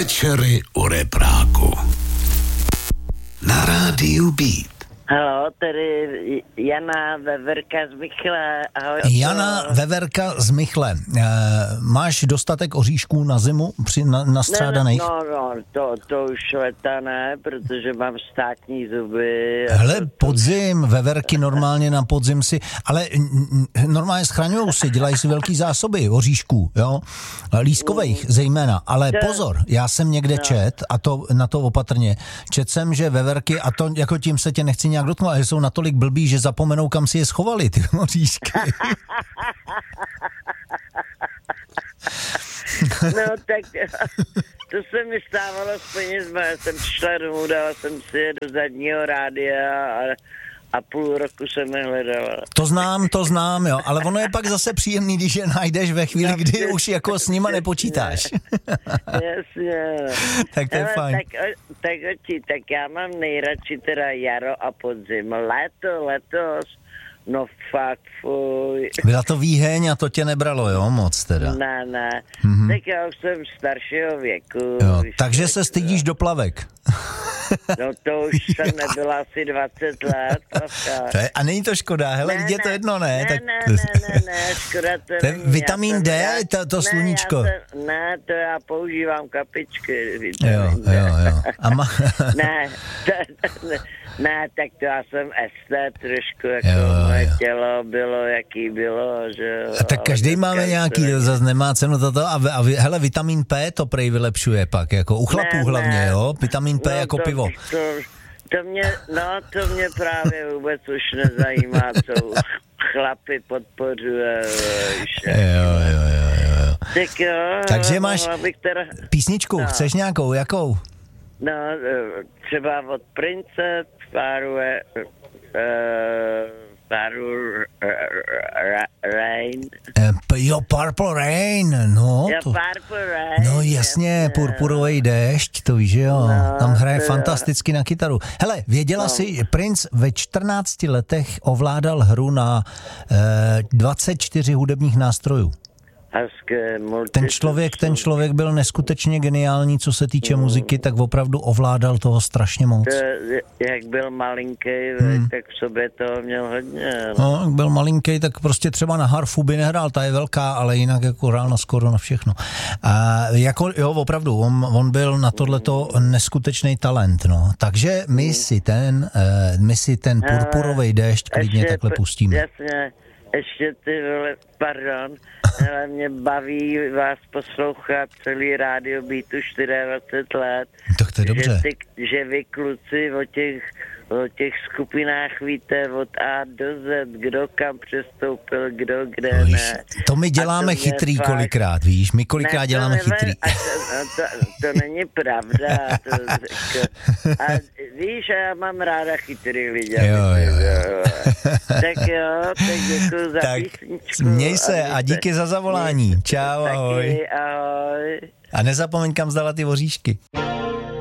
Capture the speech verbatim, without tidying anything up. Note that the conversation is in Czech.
Večery u repráku. Na rádiu Beat. Haló, tady Jana Veverka z Michle. Ahoj. Jana Veverka z Michle. E, máš dostatek oříšků na zimu při na, nastřádaných? No, no, no, to, to už leta ne, protože mám státní zuby. Hele, to, to... podzim, veverky normálně na podzim si, ale normálně schraňujou si, dělají si velký zásoby oříšků, jo, lískových mm. zejména, ale to... pozor, já jsem někde no. čet, a to na to opatrně, čet jsem, že veverky, a to jako tím se tě nechci nějak dotknout, ale jsou natolik blbí, že zapomenou, kam si je schovali, ty oříšky. No tak to se mi stávalo s penězma, já jsem přišla domů, dala jsem si je do zadního rádia a, a půl roku jsem je hledala. To znám, to znám, jo, ale ono je pak zase příjemný, když je najdeš ve chvíli, kdy už jako s nima nepočítáš. Jasně. Tak to je ale fajn. Tak, tak, oči, tak já mám nejradši teda jaro a podzim. Léto, letos, no fakt, fuj. Byla to výheň a to tě nebralo, jo, moc teda. Ne, ne. Mhm. Tak já už jsem staršího věku. Jo, víš, takže tak, se stydíš do plavek. No to už jsem nebyla asi dvacet let. To je, a není to škoda, hele, ne, je to jedno, ne? Ne, tak... ne, ne, ne, ne, škoda to, to je není. vitamin jsem, D, já, to, to ne, sluníčko. Jsem, ne, to já používám kapičky. Jo, jo, jo. A ma... ne, to, ne, ne, tak to já jsem estet trošku, jako jo, moje jo. tělo bylo, jaký bylo, že A tak každý máme nějaký, to zase nemá cenu toto. A, a hele, vitamin P to prej vylepšuje pak, jako u chlapů ne, hlavně, ne. jo? Vitamin P no, jako to, pivo. To, to mě, no, to mě právě vůbec už nezajímá, co chlapy podporuje. Jo, jo, jo, jo. Tak jo. Takže máš teda... písničku, no. chceš nějakou, jakou? No, třeba od Prince, Páru, uh, Páru Rain. Jo, Purple Rain, no. Jo, to... Purple Rain. No jasně, purpurový déšť, to víš, že jo. No, tam hraje to fantasticky na kytaru. Hele, věděla no. jsi, Prince ve čtrnácti letech ovládal hru na eh, dvacet čtyři hudebních nástrojů. Ten člověk, ten člověk byl neskutečně geniální, co se týče mm. muziky, tak opravdu ovládal toho strašně moc. To, jak byl malinký, mm. tak v sobě toho měl hodně. No, jak byl malinký, tak prostě třeba na harfu by nehrál, ta je velká, ale jinak jako hrál na skoro na všechno. A jako, jo, opravdu, on, on byl na tohleto neskutečný talent, no. Takže my mm. si ten, uh, my si ten purpurovej déšť klidně takhle pustíme. Jasně. Ještě ty vole, pardon, ale mě baví vás poslouchat celý rádio Beatu dvacet čtyři let. Tak to je dobře. Že, ty, že vy kluci o těch, o těch skupinách víte od A do Z, kdo kam přestoupil, kdo kde no, ne. To my děláme to chytrý fakt... kolikrát, víš, my kolikrát ne, děláme never, chytrý. A to, no, to, to není pravda. To, a víš, já mám ráda chytrý lidi. Jo, jo, jo. Tak jo, tak děkuji za tak, písničku. Měj se a díky za zavolání. Čau, ahoj. Taky, ahoj. A nezapomeň, kam zdala ty voříšky.